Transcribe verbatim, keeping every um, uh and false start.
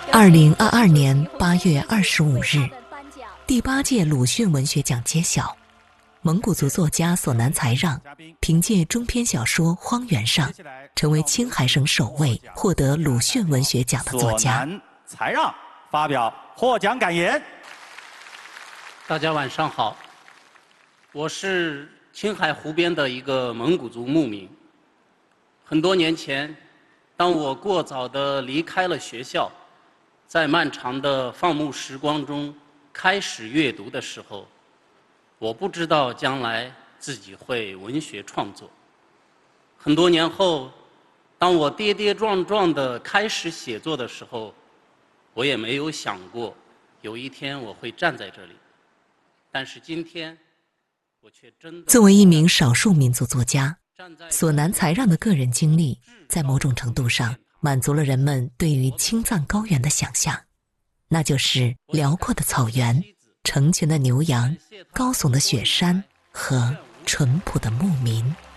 二零二二年八月二十五日，第八届鲁迅文学奖揭晓。蒙古族作家索南才让凭借中篇小说《荒原上》，成为青海省首位获得鲁迅文学奖的作家。 索南才让发表获奖感言。 大家晚上好，我是青海湖边的一个蒙古族牧民。很多年前，当我过早地离开了学校，在漫长的放牧时光中开始阅读的时候，我不知道将来自己会文学创作。很多年后，当我跌跌撞撞地开始写作的时候，我也没有想过有一天我会站在这里。但是今天，我却真的作为一名少数民族作家，索南才让的个人经历在某种程度上满足了人们对于青藏高原的想象，那就是辽阔的草原、成群的牛羊、高耸的雪山和淳朴的牧民。